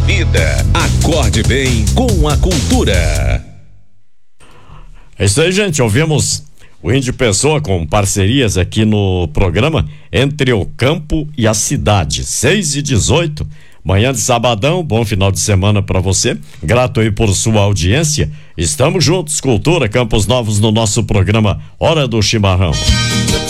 vida. Acorde bem com a cultura. É isso aí, gente. Ouvimos o Índio Pessoa com parcerias aqui no programa Entre o Campo e a Cidade. 6h18, manhã de sabadão. Bom final de semana para você. Grato aí por sua audiência. Estamos juntos, Cultura Campos Novos, no nosso programa Hora do Chimarrão.